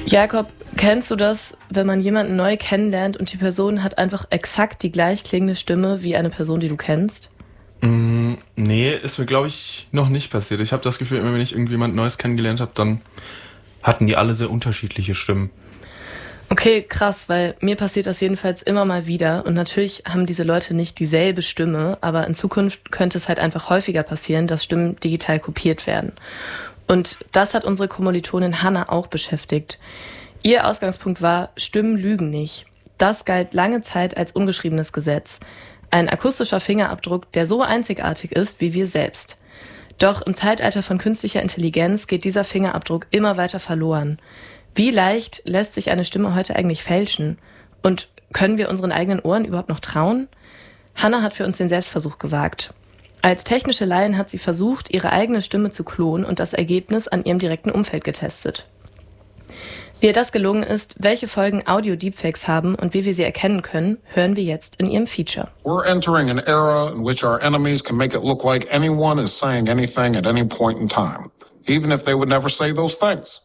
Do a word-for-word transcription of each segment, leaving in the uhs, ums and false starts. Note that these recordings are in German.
Jakob, kennst du das, wenn man jemanden neu kennenlernt und die Person hat einfach exakt die gleich klingende Stimme wie eine Person, die du kennst? Mm, nee, ist mir, glaube ich, noch nicht passiert. Ich habe das Gefühl, immer wenn ich irgendjemand Neues kennengelernt habe, dann hatten die alle sehr unterschiedliche Stimmen. Okay, krass, weil mir passiert das jedenfalls immer mal wieder. Und natürlich haben diese Leute nicht dieselbe Stimme, aber in Zukunft könnte es halt einfach häufiger passieren, dass Stimmen digital kopiert werden. Und das hat unsere Kommilitonin Hannah auch beschäftigt. Ihr Ausgangspunkt war, Stimmen lügen nicht. Das galt lange Zeit als ungeschriebenes Gesetz. Ein akustischer Fingerabdruck, der so einzigartig ist wie wir selbst. Doch im Zeitalter von künstlicher Intelligenz geht dieser Fingerabdruck immer weiter verloren. Wie leicht lässt sich eine Stimme heute eigentlich fälschen? Und können wir unseren eigenen Ohren überhaupt noch trauen? Hannah hat für uns den Selbstversuch gewagt. Als technische Laien hat sie versucht, ihre eigene Stimme zu klonen und das Ergebnis an ihrem direkten Umfeld getestet. Wie ihr das gelungen ist, welche Folgen Audio-Deepfakes haben und wie wir sie erkennen können, hören wir jetzt in ihrem Feature. We're entering an era in which our enemies can make it look like anyone is saying anything at any point in time, even if they would never say those things.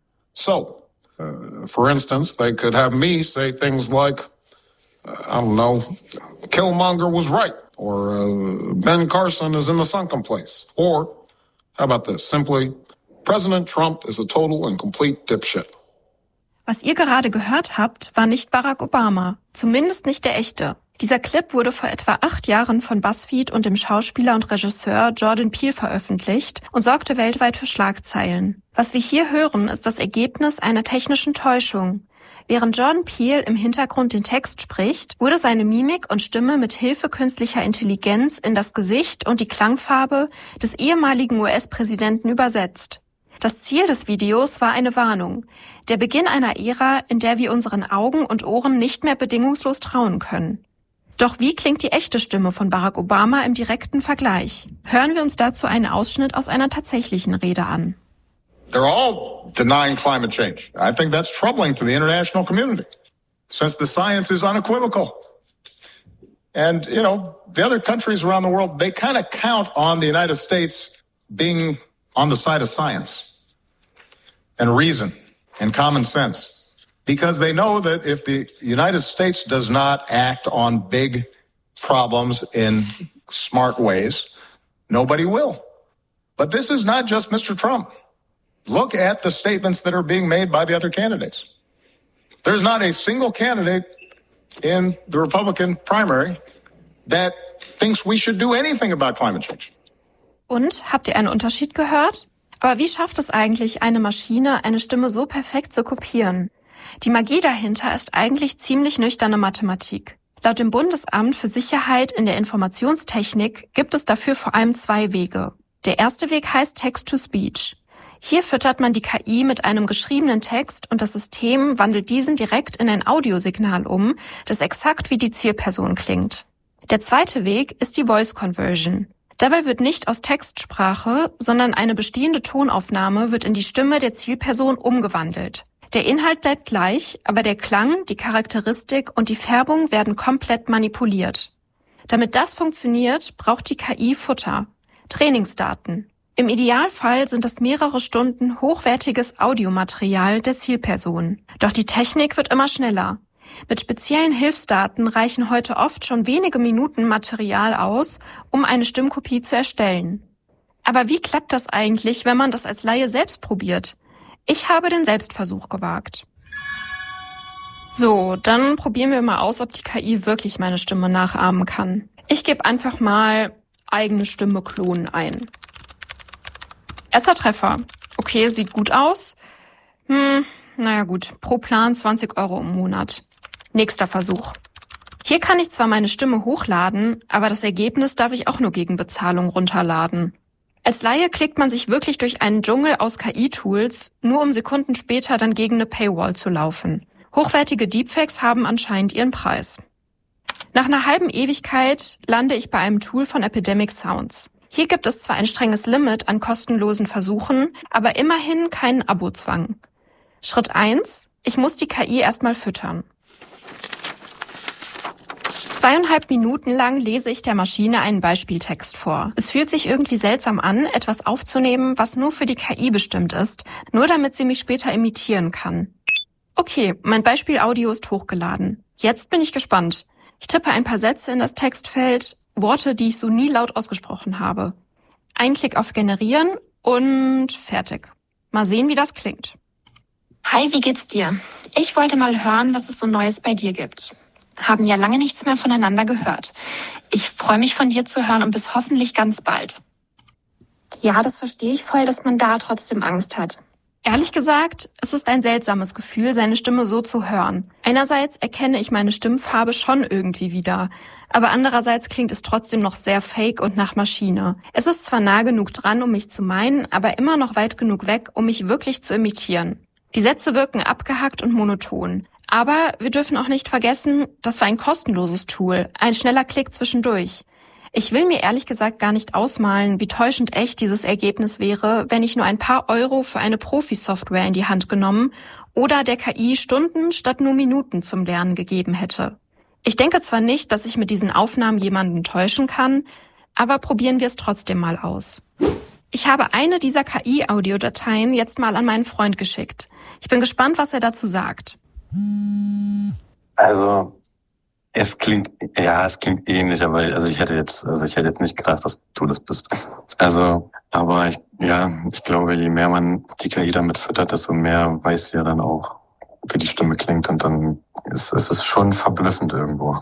So, uh, for instance, they could have me say things like, uh, I don't know, Killmonger was right, or uh, Ben Carson is in the sunken place, or, how about this, simply, President Trump is a total and complete dipshit. Was ihr gerade gehört habt, war nicht Barack Obama, zumindest nicht der echte. Dieser Clip wurde vor etwa acht Jahren von BuzzFeed und dem Schauspieler und Regisseur Jordan Peele veröffentlicht und sorgte weltweit für Schlagzeilen. Was wir hier hören, ist das Ergebnis einer technischen Täuschung. Während Jordan Peele im Hintergrund den Text spricht, wurde seine Mimik und Stimme mit Hilfe künstlicher Intelligenz in das Gesicht und die Klangfarbe des ehemaligen U S-Präsidenten übersetzt. Das Ziel des Videos war eine Warnung, der Beginn einer Ära, in der wir unseren Augen und Ohren nicht mehr bedingungslos trauen können. Doch wie klingt die echte Stimme von Barack Obama im direkten Vergleich? Hören wir uns dazu einen Ausschnitt aus einer tatsächlichen Rede an. They're all denying climate change. I think that's troubling to the international community, since the science is unequivocal. And, you know, the other countries around the world, they kind of count on the United States being on the side of science and reason and common sense, because they know that if the United States does not act on big problems in smart ways, nobody will. But this is not just Mister Trump. Look at the statements that are being made by the other candidates. There's not a single candidate in the Republican primary that thinks we should do anything about climate change. Und, habt ihr einen Unterschied gehört? Aber wie schafft es eigentlich eine Maschine, eine Stimme so perfekt zu kopieren? Die Magie dahinter ist eigentlich ziemlich nüchterne Mathematik. Laut dem Bundesamt für Sicherheit in der Informationstechnik gibt es dafür vor allem zwei Wege. Der erste Weg heißt Text-to-Speech. Hier füttert man die K I mit einem geschriebenen Text und das System wandelt diesen direkt in ein Audiosignal um, das exakt wie die Zielperson klingt. Der zweite Weg ist die Voice Conversion. Dabei wird nicht aus Textsprache, sondern eine bestehende Tonaufnahme wird in die Stimme der Zielperson umgewandelt. Der Inhalt bleibt gleich, aber der Klang, die Charakteristik und die Färbung werden komplett manipuliert. Damit das funktioniert, braucht die K I Futter, Trainingsdaten. Im Idealfall sind es mehrere Stunden hochwertiges Audiomaterial der Zielperson. Doch die Technik wird immer schneller. Mit speziellen Hilfsdaten reichen heute oft schon wenige Minuten Material aus, um eine Stimmkopie zu erstellen. Aber wie klappt das eigentlich, wenn man das als Laie selbst probiert? Ich habe den Selbstversuch gewagt. So, dann probieren wir mal aus, ob die K I wirklich meine Stimme nachahmen kann. Ich gebe einfach mal eigene Stimme klonen ein. Erster Treffer. Okay, sieht gut aus. Hm, naja gut, pro Plan zwanzig Euro im Monat. Nächster Versuch. Hier kann ich zwar meine Stimme hochladen, aber das Ergebnis darf ich auch nur gegen Bezahlung runterladen. Als Laie klickt man sich wirklich durch einen Dschungel aus K I-Tools, nur um Sekunden später dann gegen eine Paywall zu laufen. Hochwertige Deepfakes haben anscheinend ihren Preis. Nach einer halben Ewigkeit lande ich bei einem Tool von Epidemic Sounds. Hier gibt es zwar ein strenges Limit an kostenlosen Versuchen, aber immerhin keinen Abozwang. Schritt eins: Ich muss die K I erstmal füttern. Zweieinhalb Minuten lang lese ich der Maschine einen Beispieltext vor. Es fühlt sich irgendwie seltsam an, etwas aufzunehmen, was nur für die K I bestimmt ist, nur damit sie mich später imitieren kann. Okay, mein Beispiel-Audio ist hochgeladen. Jetzt bin ich gespannt. Ich tippe ein paar Sätze in das Textfeld, Worte, die ich so nie laut ausgesprochen habe. Ein Klick auf Generieren und fertig. Mal sehen, wie das klingt. Hi, wie geht's dir? Ich wollte mal hören, was es so Neues bei dir gibt. Haben ja lange nichts mehr voneinander gehört. Ich freue mich, von dir zu hören und bis hoffentlich ganz bald. Ja, das verstehe ich voll, dass man da trotzdem Angst hat. Ehrlich gesagt, es ist ein seltsames Gefühl, seine Stimme so zu hören. Einerseits erkenne ich meine Stimmfarbe schon irgendwie wieder, aber andererseits klingt es trotzdem noch sehr fake und nach Maschine. Es ist zwar nah genug dran, um mich zu meinen, aber immer noch weit genug weg, um mich wirklich zu imitieren. Die Sätze wirken abgehackt und monoton. Aber wir dürfen auch nicht vergessen, das war ein kostenloses Tool, ein schneller Klick zwischendurch. Ich will mir ehrlich gesagt gar nicht ausmalen, wie täuschend echt dieses Ergebnis wäre, wenn ich nur ein paar Euro für eine Profi-Software in die Hand genommen oder der K I Stunden statt nur Minuten zum Lernen gegeben hätte. Ich denke zwar nicht, dass ich mit diesen Aufnahmen jemanden täuschen kann, aber probieren wir es trotzdem mal aus. Ich habe eine dieser K I-Audiodateien jetzt mal an meinen Freund geschickt. Ich bin gespannt, was er dazu sagt. Also, es klingt, ja, es klingt ähnlich, aber also ich hätte jetzt, also ich hätte jetzt nicht gedacht, dass du das bist. Also, aber ich, ja, ich glaube, je mehr man die K I damit füttert, desto mehr weiß sie ja dann auch, wie die Stimme klingt, und dann ist, ist es schon verblüffend irgendwo.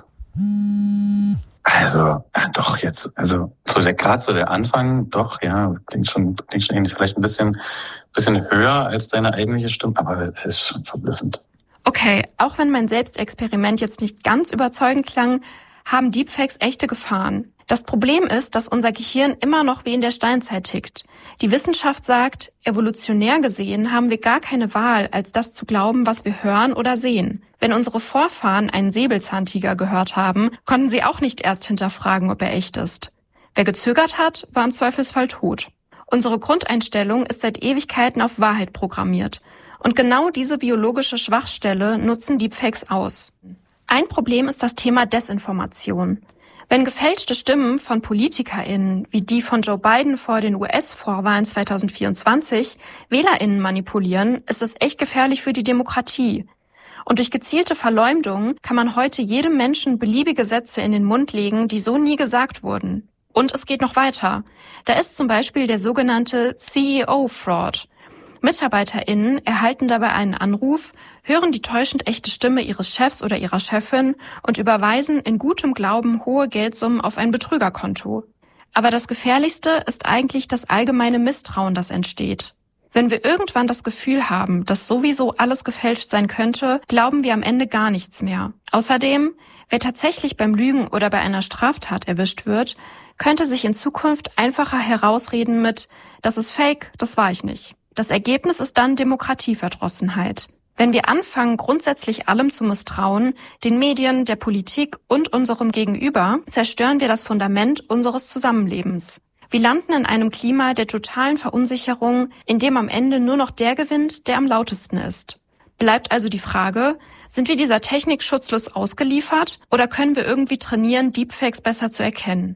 Also, ja, doch jetzt, also so der gerade so der Anfang, doch, ja, klingt schon, klingt schon ähnlich, vielleicht ein bisschen, bisschen höher als deine eigentliche Stimme, aber es ist schon verblüffend. Okay, auch wenn mein Selbstexperiment jetzt nicht ganz überzeugend klang, haben Deepfakes echte Gefahren. Das Problem ist, dass unser Gehirn immer noch wie in der Steinzeit tickt. Die Wissenschaft sagt, evolutionär gesehen haben wir gar keine Wahl, als das zu glauben, was wir hören oder sehen. Wenn unsere Vorfahren einen Säbelzahntiger gehört haben, konnten sie auch nicht erst hinterfragen, ob er echt ist. Wer gezögert hat, war im Zweifelsfall tot. Unsere Grundeinstellung ist seit Ewigkeiten auf Wahrheit programmiert. Und genau diese biologische Schwachstelle nutzen Deepfakes aus. Ein Problem ist das Thema Desinformation. Wenn gefälschte Stimmen von PolitikerInnen, wie die von Joe Biden vor den U S-Vorwahlen zwanzig vierundzwanzig, WählerInnen manipulieren, ist es echt gefährlich für die Demokratie. Und durch gezielte Verleumdung kann man heute jedem Menschen beliebige Sätze in den Mund legen, die so nie gesagt wurden. Und es geht noch weiter. Da ist zum Beispiel der sogenannte C E O-Fraud. MitarbeiterInnen erhalten dabei einen Anruf, hören die täuschend echte Stimme ihres Chefs oder ihrer Chefin und überweisen in gutem Glauben hohe Geldsummen auf ein Betrügerkonto. Aber das Gefährlichste ist eigentlich das allgemeine Misstrauen, das entsteht. Wenn wir irgendwann das Gefühl haben, dass sowieso alles gefälscht sein könnte, glauben wir am Ende gar nichts mehr. Außerdem, wer tatsächlich beim Lügen oder bei einer Straftat erwischt wird, könnte sich in Zukunft einfacher herausreden mit „Das ist Fake, das war ich nicht". Das Ergebnis ist dann Demokratieverdrossenheit. Wenn wir anfangen, grundsätzlich allem zu misstrauen, den Medien, der Politik und unserem Gegenüber, zerstören wir das Fundament unseres Zusammenlebens. Wir landen in einem Klima der totalen Verunsicherung, in dem am Ende nur noch der gewinnt, der am lautesten ist. Bleibt also die Frage, sind wir dieser Technik schutzlos ausgeliefert oder können wir irgendwie trainieren, Deepfakes besser zu erkennen?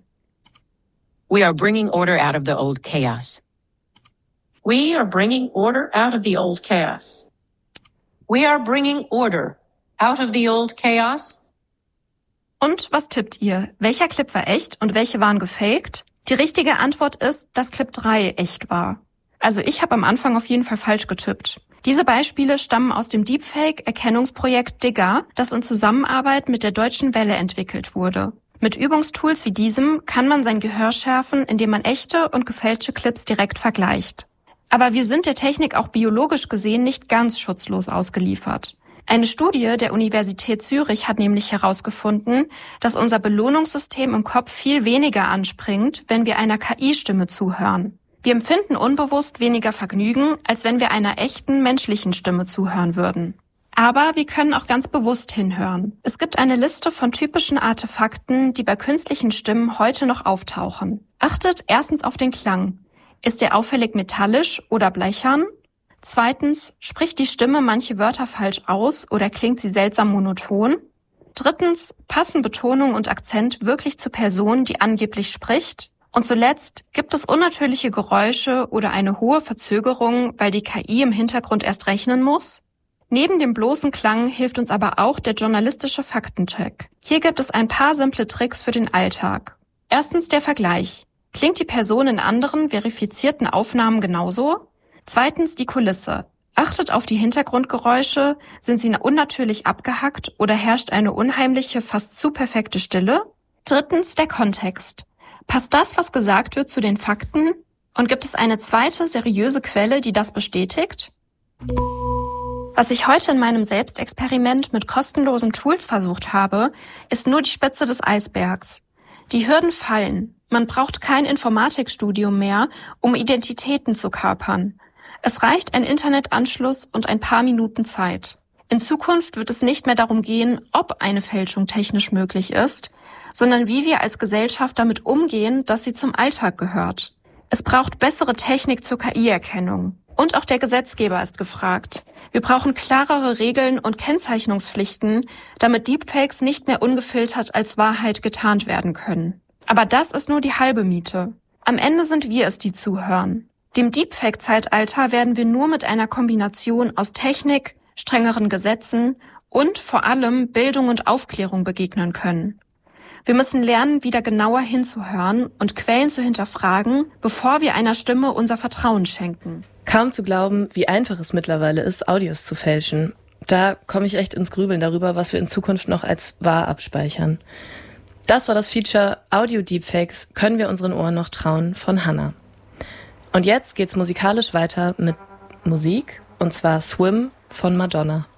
We are bringing order out of the old chaos. We are bringing order out of the old chaos. We are bringing order out of the old chaos. Und was tippt ihr? Welcher Clip war echt und welche waren gefaked? Die richtige Antwort ist, dass Clip drei echt war. Also ich habe am Anfang auf jeden Fall falsch getippt. Diese Beispiele stammen aus dem Deepfake-Erkennungsprojekt Digger, das in Zusammenarbeit mit der Deutschen Welle entwickelt wurde. Mit Übungstools wie diesem kann man sein Gehör schärfen, indem man echte und gefälschte Clips direkt vergleicht. Aber wir sind der Technik auch biologisch gesehen nicht ganz schutzlos ausgeliefert. Eine Studie der Universität Zürich hat nämlich herausgefunden, dass unser Belohnungssystem im Kopf viel weniger anspringt, wenn wir einer K I-Stimme zuhören. Wir empfinden unbewusst weniger Vergnügen, als wenn wir einer echten menschlichen Stimme zuhören würden. Aber wir können auch ganz bewusst hinhören. Es gibt eine Liste von typischen Artefakten, die bei künstlichen Stimmen heute noch auftauchen. Achtet erstens auf den Klang. Ist er auffällig metallisch oder blechern? Zweitens, spricht die Stimme manche Wörter falsch aus oder klingt sie seltsam monoton? Drittens, passen Betonung und Akzent wirklich zur Person, die angeblich spricht? Und zuletzt, gibt es unnatürliche Geräusche oder eine hohe Verzögerung, weil die K I im Hintergrund erst rechnen muss? Neben dem bloßen Klang hilft uns aber auch der journalistische Faktencheck. Hier gibt es ein paar simple Tricks für den Alltag. Erstens der Vergleich. Klingt die Person in anderen verifizierten Aufnahmen genauso? Zweitens die Kulisse. Achtet auf die Hintergrundgeräusche. Sind sie unnatürlich abgehackt oder herrscht eine unheimliche, fast zu perfekte Stille? Drittens der Kontext. Passt das, was gesagt wird, zu den Fakten? Und gibt es eine zweite, seriöse Quelle, die das bestätigt? Was ich heute in meinem Selbstexperiment mit kostenlosen Tools versucht habe, ist nur die Spitze des Eisbergs. Die Hürden fallen. Man braucht kein Informatikstudium mehr, um Identitäten zu kapern. Es reicht ein Internetanschluss und ein paar Minuten Zeit. In Zukunft wird es nicht mehr darum gehen, ob eine Fälschung technisch möglich ist, sondern wie wir als Gesellschaft damit umgehen, dass sie zum Alltag gehört. Es braucht bessere Technik zur K I-Erkennung. Und auch der Gesetzgeber ist gefragt. Wir brauchen klarere Regeln und Kennzeichnungspflichten, damit Deepfakes nicht mehr ungefiltert als Wahrheit getarnt werden können. Aber das ist nur die halbe Miete. Am Ende sind wir es, die zuhören. Dem Deepfake-Zeitalter werden wir nur mit einer Kombination aus Technik, strengeren Gesetzen und vor allem Bildung und Aufklärung begegnen können. Wir müssen lernen, wieder genauer hinzuhören und Quellen zu hinterfragen, bevor wir einer Stimme unser Vertrauen schenken. Kaum zu glauben, wie einfach es mittlerweile ist, Audios zu fälschen. Da komme ich echt ins Grübeln darüber, was wir in Zukunft noch als wahr abspeichern. Das war das Feature Audio Deepfakes, können wir unseren Ohren noch trauen, von Hannah. Und jetzt geht's musikalisch weiter mit Musik, und zwar Swim von Madonna.